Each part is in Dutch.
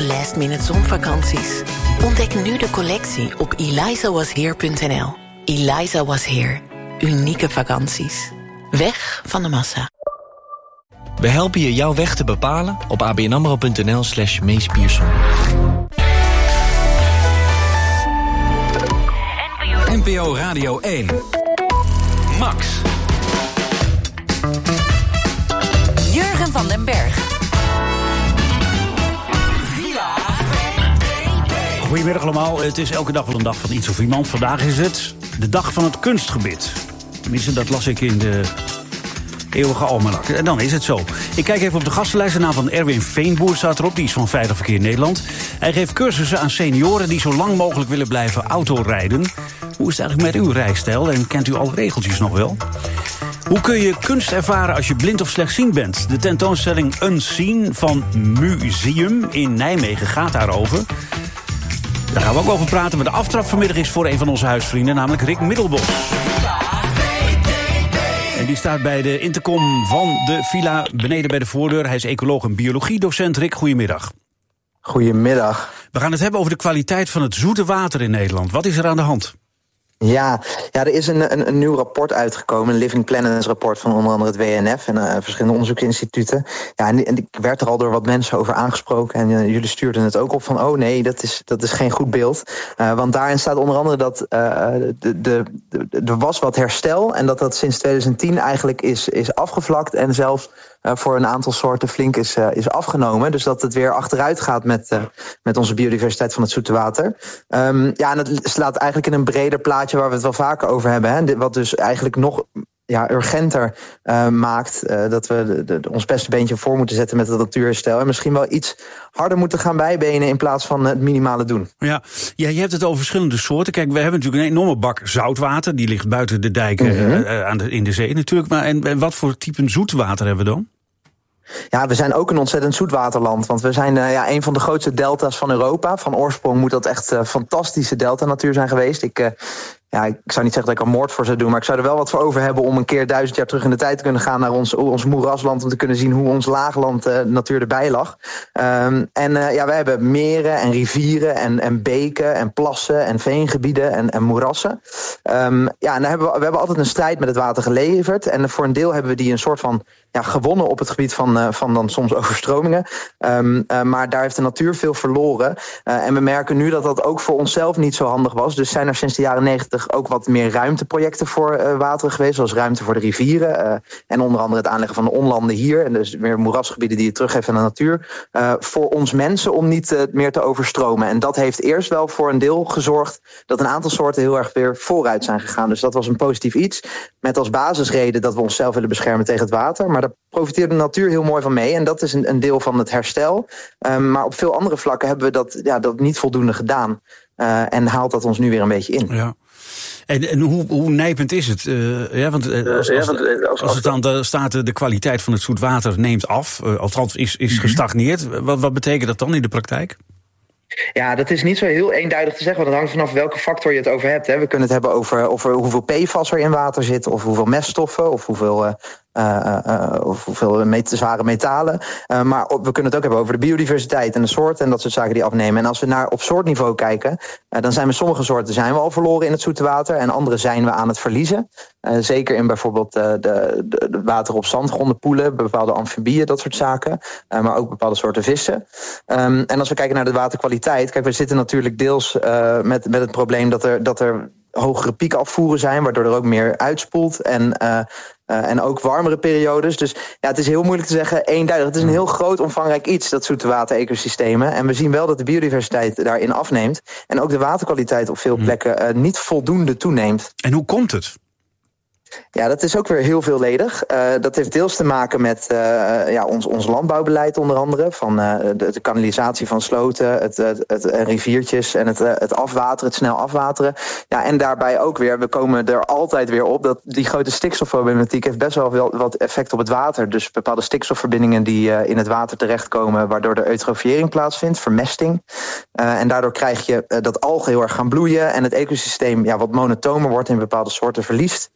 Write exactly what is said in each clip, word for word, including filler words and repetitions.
last minute zonvakanties? Ontdek nu de collectie op eliza was here punt n l. Eliza Was Here. Unieke vakanties. Weg van de massa. We helpen je jouw weg te bepalen op abnamro.nl slash Mees Pierson. N P O Radio één. Max. Jurgen van den Berg. Goedemiddag allemaal. Het is elke dag wel een dag van iets of iemand. Vandaag is het de dag van het kunstgebit. Tenminste, dat las ik in de eeuwige almanak. En dan is het zo. Ik kijk even op de gastenlijst. De naam van Erwin Veenboer staat erop. Die is van Veilig Verkeer Nederland. Hij geeft cursussen aan senioren die zo lang mogelijk willen blijven autorijden. Hoe is het eigenlijk met uw rijstijl? En kent u alle regeltjes nog wel? Hoe kun je kunst ervaren als je blind of slechtziend bent? De tentoonstelling Unseen van Museum in Nijmegen gaat daarover. Daar gaan we ook over praten. Maar de aftrap vanmiddag is voor een van onze huisvrienden, namelijk Rick Middelbos. En die staat bij de intercom van de villa beneden bij de voordeur. Hij is ecoloog en biologiedocent. Rick, goedemiddag. Goedemiddag. We gaan het hebben over de kwaliteit van het zoete water in Nederland. Wat is er aan de hand? Ja, ja, er is een, een, een nieuw rapport uitgekomen, een Living Planets rapport van onder andere het W N F en uh, verschillende onderzoeksinstituten. Ja, en, en ik werd er al door wat mensen over aangesproken en uh, jullie stuurden het ook op van, oh nee, dat is, dat is geen goed beeld. Uh, want daarin staat onder andere dat uh, de, de, de, er was wat herstel en dat dat sinds twintig tien eigenlijk is, is afgevlakt en zelfs Uh, voor een aantal soorten flink is, uh, is afgenomen. Dus dat het weer achteruit gaat met, uh, met onze biodiversiteit van het zoete water. Um, ja, en het slaat eigenlijk in een breder plaatje waar we het wel vaker over hebben. Hè, wat dus eigenlijk nog ja, urgenter uh, maakt. Uh, dat we de, de, ons beste beentje voor moeten zetten met het natuurherstel. En misschien wel iets harder moeten gaan bijbenen in plaats van het minimale doen. Ja, ja, je hebt het over verschillende soorten. Kijk, we hebben natuurlijk een enorme bak zoutwater. Die ligt buiten de dijken mm-hmm. uh, aan de, in de zee natuurlijk. Maar en, en wat voor type zoetwater hebben we dan? Ja, we zijn ook een ontzettend zoetwaterland. Want we zijn uh, ja, een van de grootste delta's van Europa. Van oorsprong moet dat echt uh, fantastische delta-natuur zijn geweest. Ik, uh, ja, ik zou niet zeggen dat ik er moord voor zou doen, maar ik zou er wel wat voor over hebben om een keer duizend jaar terug in de tijd te kunnen gaan naar ons, ons moerasland, om te kunnen zien hoe ons laagland uh, natuur erbij lag. Um, en uh, ja, wij hebben meren en rivieren en, en beken en plassen en veengebieden en, en moerassen. Um, ja, en daar hebben we, we hebben altijd een strijd met het water geleverd. En voor een deel hebben we die een soort van ja, gewonnen op het gebied van, uh, van dan soms overstromingen. Um, uh, maar daar heeft de natuur veel verloren. Uh, en we merken nu dat dat ook voor onszelf niet zo handig was. Dus zijn er sinds de jaren negentig ook wat meer ruimteprojecten voor uh, wateren geweest, zoals ruimte voor de rivieren. Uh, en onder andere het aanleggen van de onlanden hier. En dus meer moerasgebieden die je teruggeeft aan de natuur. Uh, voor ons mensen om niet uh, meer te overstromen. En dat heeft eerst wel voor een deel gezorgd dat een aantal soorten heel erg weer vooruit zijn gegaan. Dus dat was een positief iets. Met als basisreden dat we onszelf willen beschermen tegen het water. Maar daar profiteert de natuur heel mooi van mee. En dat is een, een deel van het herstel. Um, maar op veel andere vlakken hebben we dat, ja, dat niet voldoende gedaan. Uh, en haalt dat ons nu weer een beetje in. Ja. En, en hoe, hoe nijpend is het? Uh, ja, want uh, als, als, als, als het dan de, staat de kwaliteit van het zoetwater neemt af, uh, althans is, is gestagneerd. Wat, wat betekent dat dan in de praktijk? Ja, dat is niet zo heel eenduidig te zeggen, want het hangt vanaf welke factor je het over hebt. Hè. We kunnen het hebben over, over hoeveel P F A S er in water zit, of hoeveel meststoffen, of hoeveel, uh, uh, uh, of hoeveel met, zware metalen. Uh, maar op, we kunnen het ook hebben over de biodiversiteit en de soorten en dat soort zaken die afnemen. En als we naar op soortniveau kijken, uh, dan zijn met sommige soorten zijn we al verloren in het zoete water en andere zijn we aan het verliezen. Uh, zeker in bijvoorbeeld uh, de, de, de water op zandgronden, poelen, bepaalde amfibieën, dat soort zaken. Uh, maar ook bepaalde soorten vissen. Um, en als we kijken naar de waterkwaliteit, kijk, we zitten natuurlijk deels uh, met, met het probleem dat er, dat er hogere piekafvoeren zijn, waardoor er ook meer uitspoelt en, uh, uh, en ook warmere periodes. Dus ja, het is heel moeilijk te zeggen eenduidig. Het is een heel groot, omvangrijk iets, dat zoete water-ecosystemen. En we zien wel dat de biodiversiteit daarin afneemt en ook de waterkwaliteit op veel plekken uh, niet voldoende toeneemt. En hoe komt het? Ja, dat is ook weer heel veelledig. Uh, dat heeft deels te maken met uh, ja, ons, ons landbouwbeleid onder andere. Van uh, de, de kanalisatie van sloten, het, het, het, het riviertjes en het, het afwateren, het snel afwateren. Ja, en daarbij ook weer, we komen er altijd weer op dat die grote stikstofproblematiek heeft best wel wat effect op het water. Dus bepaalde stikstofverbindingen die uh, in het water terechtkomen, waardoor er eutrofiëring plaatsvindt, vermesting. Uh, en daardoor krijg je uh, dat algen heel erg gaan bloeien en het ecosysteem ja, wat monotomer wordt in bepaalde soorten verliest. Uh,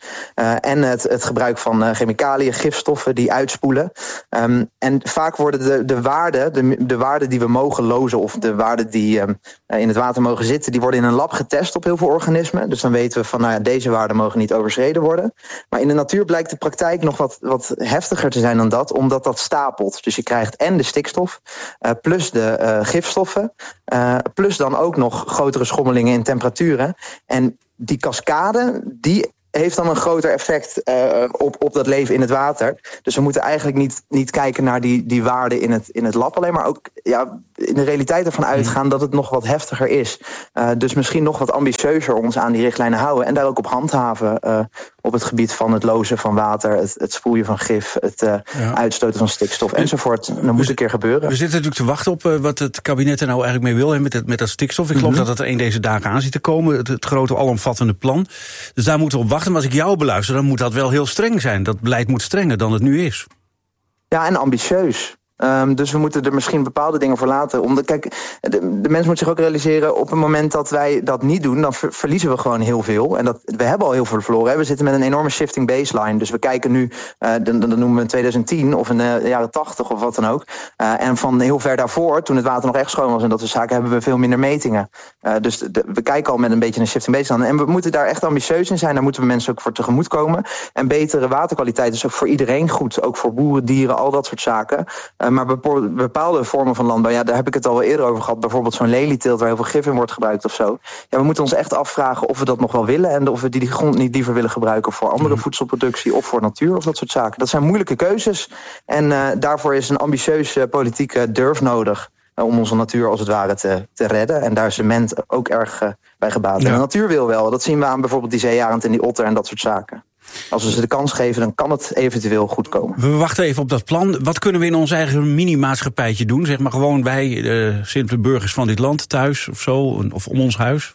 Uh, en het, het gebruik van uh, chemicaliën, gifstoffen die uitspoelen. Um, en vaak worden de, de waarden, de, de waarden die we mogen lozen of de waarden die um, in het water mogen zitten, die worden in een lab getest op heel veel organismen. Dus dan weten we van, nou ja, deze waarden mogen niet overschreden worden. Maar in de natuur blijkt de praktijk nog wat, wat heftiger te zijn dan dat, omdat dat stapelt. Dus je krijgt en de stikstof, uh, plus de uh, gifstoffen, uh, plus dan ook nog grotere schommelingen in temperaturen. En die cascade, die heeft dan een groter effect uh, op, op dat leven in het water. Dus we moeten eigenlijk niet, niet kijken naar die, die waarden in het, in het lab alleen, maar ook ja, in de realiteit ervan uitgaan dat het nog wat heftiger is. Uh, dus misschien nog wat ambitieuzer ons aan die richtlijnen houden en daar ook op handhaven uh, op het gebied van het lozen van water, het, het sproeien van gif, het uh, ja. uitstoten van stikstof enzovoort. Dat moet een keer gebeuren. We zitten natuurlijk te wachten op uh, wat het kabinet er nou eigenlijk mee wil hè, met, het, met dat stikstof. Ik geloof mm-hmm. dat het er een deze dagen aan zit te komen, het, het grote alomvattende plan. Dus daar moeten we op wachten. Maar als ik jou beluister, dan moet dat wel heel streng zijn. Dat beleid moet strenger dan het nu is. Ja, en ambitieus. Um, dus we moeten er misschien bepaalde dingen voor laten. Om de, kijk, de, de mens moet zich ook realiseren, op het moment dat wij dat niet doen, dan ver, verliezen we gewoon heel veel. En dat, we hebben al heel veel verloren. Hè. We zitten met een enorme shifting baseline. Dus we kijken nu, uh, dan, dan noemen we in twintig tien of in de jaren tachtig of wat dan ook. Uh, en van heel ver daarvoor, toen het water nog echt schoon was en dat soort zaken, hebben we veel minder metingen. Uh, dus de, we kijken al met een beetje een shifting baseline. En we moeten daar echt ambitieus in zijn. Daar moeten we mensen ook voor tegemoet komen. En betere waterkwaliteit is ook voor iedereen goed. Ook voor boeren, dieren, al dat soort zaken. Uh, Maar bepaalde vormen van landbouw, ja, daar heb ik het al wel eerder over gehad. Bijvoorbeeld zo'n lelieteelt waar heel veel gif in wordt gebruikt of zo. Ja, we moeten ons echt afvragen of we dat nog wel willen en of we die grond niet liever willen gebruiken voor andere mm. voedselproductie of voor natuur of dat soort zaken. Dat zijn moeilijke keuzes en uh, daarvoor is een ambitieuze politieke durf nodig uh, om onze natuur als het ware te, te redden. En daar is cement ook erg uh, bij gebaat. Ja. En de natuur wil wel. Dat zien we aan bijvoorbeeld die zeearend en die otter en dat soort zaken. Als we ze de kans geven, dan kan het eventueel goed komen. We wachten even op dat plan. Wat kunnen we in ons eigen mini-maatschappijtje doen? Zeg maar gewoon wij, de simpele burgers van dit land, thuis of zo, of om ons huis?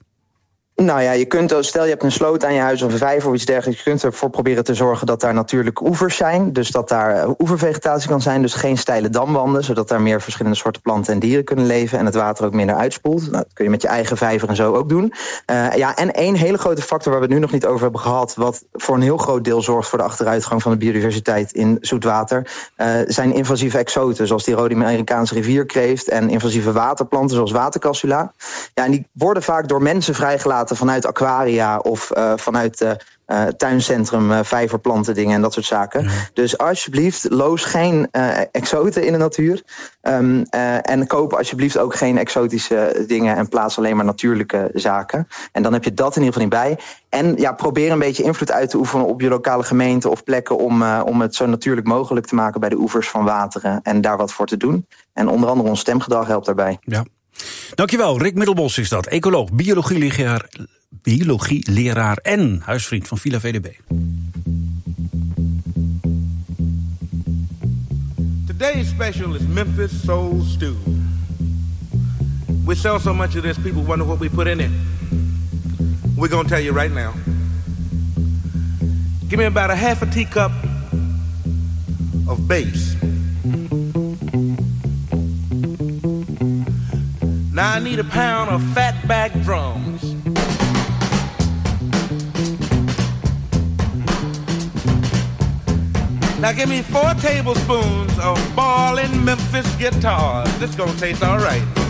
Nou ja, je kunt, stel je hebt een sloot aan je huis of een vijver of iets dergelijks, je kunt ervoor proberen te zorgen dat daar natuurlijke oevers zijn. Dus dat daar oevervegetatie kan zijn, dus geen steile damwanden, zodat daar meer verschillende soorten planten en dieren kunnen leven en het water ook minder uitspoelt. Nou, dat kun je met je eigen vijver en zo ook doen. Uh, ja, en één hele grote factor waar we het nu nog niet over hebben gehad, wat voor een heel groot deel zorgt voor de achteruitgang van de biodiversiteit in zoetwater, uh, zijn invasieve exoten, zoals die rode Amerikaanse rivierkreeft en invasieve waterplanten, zoals watercassula. Ja, en die worden vaak door mensen vrijgelaten vanuit aquaria of uh, vanuit uh, uh, tuincentrum, uh, vijverplanten, dingen en dat soort zaken. Ja. Dus alsjeblieft, loos geen uh, exoten in de natuur. Um, uh, en koop alsjeblieft ook geen exotische dingen en plaats alleen maar natuurlijke zaken. En dan heb je dat in ieder geval niet bij. En ja, probeer een beetje invloed uit te oefenen op je lokale gemeente of plekken om, uh, om het zo natuurlijk mogelijk te maken bij de oevers van wateren en daar wat voor te doen. En onder andere ons stemgedrag helpt daarbij. Ja. Dankjewel, Rick Middelbos is dat. Ecoloog, biologieleraar, biologieleraar en huisvriend van Villa V D B. Today's special is Memphis Soul Stew. We sell so much of this, people wonder what we put in it. We're gonna tell you right now. Give me about a half a teacup of bass. Now I need a pound of fatback drums. Now give me four tablespoons of ballin' Memphis guitars. This gonna taste all right.